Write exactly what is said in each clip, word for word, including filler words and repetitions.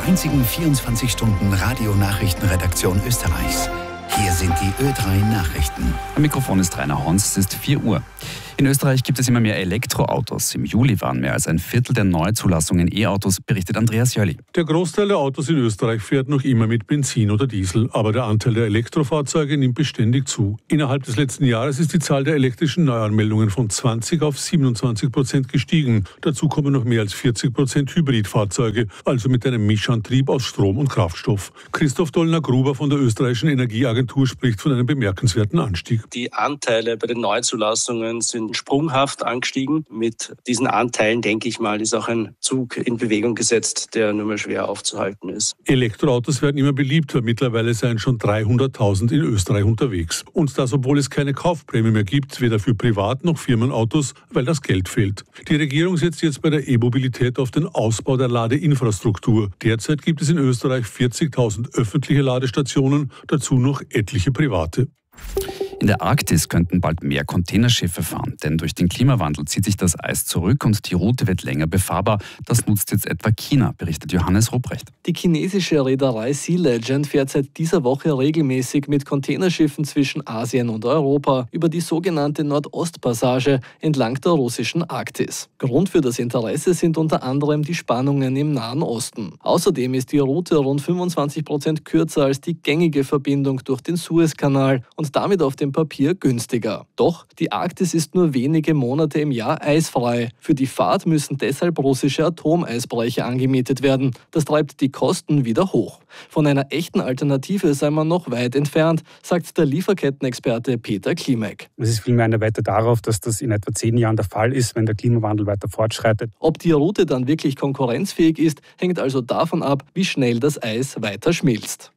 einzigen vierundzwanzig Stunden Radionachrichtenredaktion Österreichs. Hier sind die Ö drei Nachrichten. Am Mikrofon ist Rainer Hons, es ist vier Uhr. In Österreich gibt es immer mehr Elektroautos. Im Juli waren mehr als ein Viertel der Neuzulassungen E-Autos, berichtet Andreas Jölli. Der Großteil der Autos in Österreich fährt noch immer mit Benzin oder Diesel, aber der Anteil der Elektrofahrzeuge nimmt beständig zu. Innerhalb des letzten Jahres ist die Zahl der elektrischen Neuanmeldungen von zwanzig auf siebenundzwanzig Prozent gestiegen. Dazu kommen noch mehr als vierzig Prozent Hybridfahrzeuge, also mit einem Mischantrieb aus Strom und Kraftstoff. Christoph Dollner-Gruber von der österreichischen Energieagentur spricht von einem bemerkenswerten Anstieg. Die Anteile bei den Neuzulassungen sind sprunghaft angestiegen. Mit diesen Anteilen, denke ich mal, ist auch ein Zug in Bewegung gesetzt, der nur mehr schwer aufzuhalten ist. Elektroautos werden immer beliebter. Mittlerweile seien schon dreihunderttausend in Österreich unterwegs. Und das, obwohl es keine Kaufprämie mehr gibt, weder für Privat- noch Firmenautos, weil das Geld fehlt. Die Regierung setzt jetzt bei der E-Mobilität auf den Ausbau der Ladeinfrastruktur. Derzeit gibt es in Österreich vierzigtausend öffentliche Ladestationen, dazu noch etliche private. In der Arktis könnten bald mehr Containerschiffe fahren, denn durch den Klimawandel zieht sich das Eis zurück und die Route wird länger befahrbar. Das nutzt jetzt etwa China, berichtet Johannes Rupprecht. Die chinesische Reederei Sea Legend fährt seit dieser Woche regelmäßig mit Containerschiffen zwischen Asien und Europa über die sogenannte Nordostpassage entlang der russischen Arktis. Grund für das Interesse sind unter anderem die Spannungen im Nahen Osten. Außerdem ist die Route rund fünfundzwanzig Prozent kürzer als die gängige Verbindung durch den Suezkanal und damit auf dem Papier günstiger. Doch die Arktis ist nur wenige Monate im Jahr eisfrei. Für die Fahrt müssen deshalb russische Atomeisbrecher angemietet werden. Das treibt die Kosten wieder hoch. Von einer echten Alternative sei man noch weit entfernt, sagt der Lieferkettenexperte Peter Klimek. Es ist vielmehr eine Wette darauf, dass das in etwa zehn Jahren der Fall ist, wenn der Klimawandel weiter fortschreitet. Ob die Route dann wirklich konkurrenzfähig ist, hängt also davon ab, wie schnell das Eis weiter schmilzt.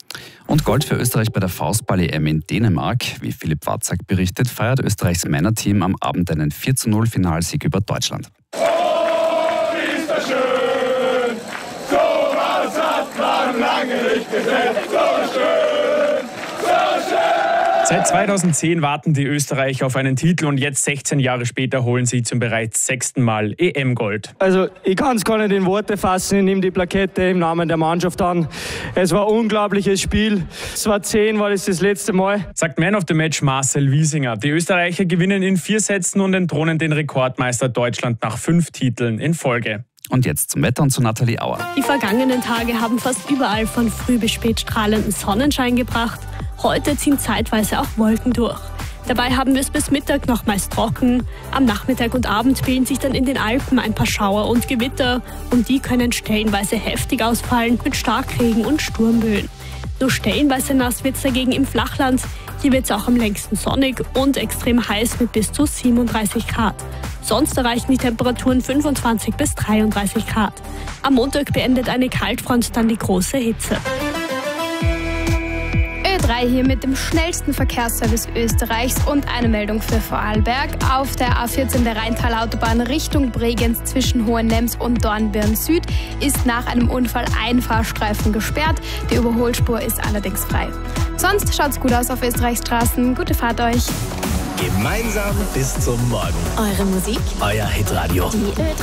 Und Gold für Österreich bei der Faustball-E M in Dänemark. Wie Philipp Watzak berichtet, feiert Österreichs Männerteam am Abend einen vier zu null Finalsieg über Deutschland. Oh, ist das schön! So was hat man lange nicht gesehen. So schön! So schön! Seit zweitausendzehn warten die Österreicher auf einen Titel und jetzt sechzehn Jahre später holen sie zum bereits sechsten Mal E M-Gold. Also ich kann es gar nicht in Worte fassen, ich nehme die Plakette im Namen der Mannschaft an. Es war ein unglaubliches Spiel. Es war zehn, war das das letzte Mal. Sagt Man of the Match Marcel Wiesinger. Die Österreicher gewinnen in vier Sätzen und entthronen den Rekordmeister Deutschland nach fünf Titeln in Folge. Und jetzt zum Wetter und zu Nathalie Auer. Die vergangenen Tage haben fast überall von früh bis spät strahlenden Sonnenschein gebracht. Heute ziehen zeitweise auch Wolken durch. Dabei haben wir es bis Mittag noch meist trocken. Am Nachmittag und Abend bilden sich dann in den Alpen ein paar Schauer und Gewitter. Und die können stellenweise heftig ausfallen mit Starkregen und Sturmböen. Nur stellenweise nass wird es dagegen im Flachland. Hier wird es auch am längsten sonnig und extrem heiß mit bis zu siebenunddreißig Grad. Sonst erreichen die Temperaturen fünfundzwanzig bis dreiunddreißig Grad. Am Montag beendet eine Kaltfront dann die große Hitze. Ö drei hier mit dem schnellsten Verkehrsservice Österreichs und eine Meldung für Vorarlberg. Auf der A vierzehn der Rheintalautobahn Richtung Bregenz zwischen Hohennems und Dornbirn Süd ist nach einem Unfall ein Fahrstreifen gesperrt. Die Überholspur ist allerdings frei. Sonst schaut's gut aus auf Österreichs Straßen. Gute Fahrt euch. Gemeinsam bis zum Morgen. Eure Musik, euer Hitradio. Die Ö drei.